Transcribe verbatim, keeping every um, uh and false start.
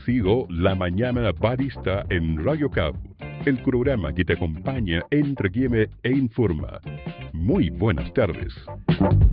conocido La Mañana Barista en Radio Cap, el programa que te acompaña, entretiene e informa. Muy buenas tardes.